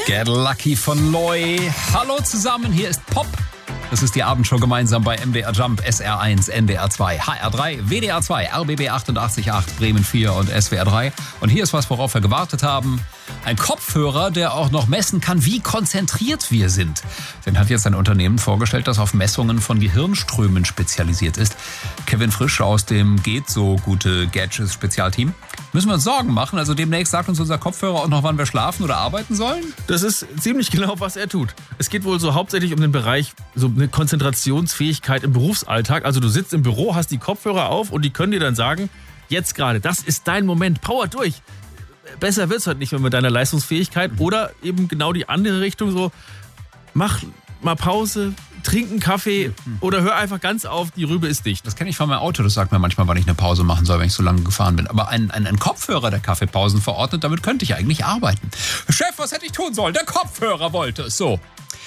Get Lucky von Loy. Hallo zusammen, hier ist Pop. Das ist die Abendshow gemeinsam bei MDR Jump, SR1, NDR 2, HR3, WDR 2, RBB 88.8, Bremen 4 und SWR 3. Und hier ist was, worauf wir gewartet haben. Ein Kopfhörer, der auch noch messen kann, wie konzentriert wir sind. Den hat jetzt ein Unternehmen vorgestellt, das auf Messungen von Gehirnströmen spezialisiert ist. Kevin Frisch aus dem Geht so gute Gadgets Spezialteam. Müssen wir uns Sorgen machen? Also demnächst sagt uns unser Kopfhörer auch noch, wann wir schlafen oder arbeiten sollen? Das ist ziemlich genau, was er tut. Es geht wohl so hauptsächlich um den Bereich, so eine Konzentrationsfähigkeit im Berufsalltag. Also du sitzt im Büro, hast die Kopfhörer auf und die können dir dann sagen, jetzt gerade, das ist dein Moment, power durch. Besser wird's halt nicht mehr mit deiner Leistungsfähigkeit. Oder eben genau die andere Richtung, so mach mal Pause, trink einen Kaffee oder hör einfach ganz auf, die Rübe ist dicht. Das kenne ich von meinem Auto, das sagt mir manchmal, wann ich eine Pause machen soll, wenn ich so lange gefahren bin. Aber ein Kopfhörer, der Kaffeepausen verordnet, damit könnte ich eigentlich arbeiten. Chef, was hätte ich tun sollen? Der Kopfhörer wollte es so.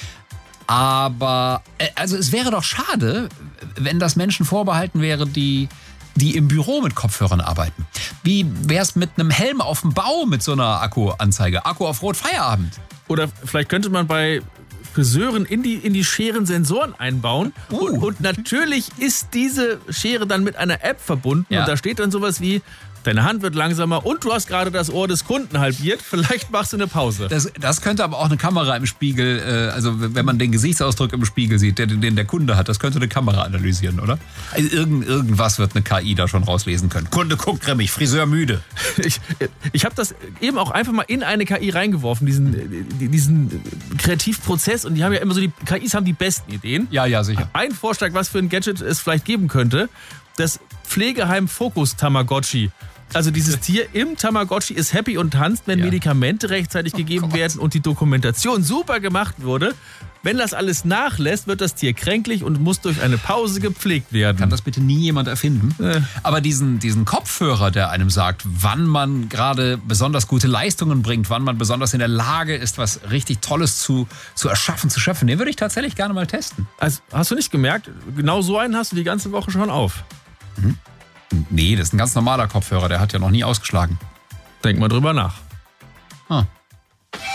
Aber, also es wäre doch schade, wenn das Menschen vorbehalten wäre, die im Büro mit Kopfhörern arbeiten. Wie wär's mit einem Helm auf dem Bau mit so einer Akkuanzeige? Akku auf Rot, Feierabend. Oder vielleicht könnte man bei Friseuren in die Scheren Sensoren einbauen. Und natürlich ist diese Schere dann mit einer App verbunden. Ja. Und da steht dann sowas wie, deine Hand wird langsamer und du hast gerade das Ohr des Kunden halbiert. Vielleicht machst du eine Pause. Das könnte aber auch eine Kamera im Spiegel, also wenn man den Gesichtsausdruck im Spiegel sieht, den der Kunde hat, das könnte eine Kamera analysieren, oder? Also irgendwas wird eine KI da schon rauslesen können. Kunde guckt grimmig, Friseur müde. Ich habe das eben auch einfach mal in eine KI reingeworfen, diesen Kreativprozess. Und die haben ja immer so, die KIs haben die besten Ideen. Ja, sicher. Ein Vorschlag, was für ein Gadget es vielleicht geben könnte, das Pflegeheim Fokus Tamagotchi. Also dieses Tier im Tamagotchi ist happy und tanzt, wenn Medikamente rechtzeitig gegeben werden und die Dokumentation super gemacht wurde. Wenn das alles nachlässt, wird das Tier kränklich und muss durch eine Pause gepflegt werden. Kann das bitte nie jemand erfinden? Aber diesen Kopfhörer, der einem sagt, wann man gerade besonders gute Leistungen bringt, wann man besonders in der Lage ist, was richtig Tolles zu erschaffen, zu schöpfen, den würde ich tatsächlich gerne mal testen. Also, hast du nicht gemerkt, genau so einen hast du die ganze Woche schon auf. Nee, das ist ein ganz normaler Kopfhörer, der hat ja noch nie ausgeschlagen. Denk mal drüber nach.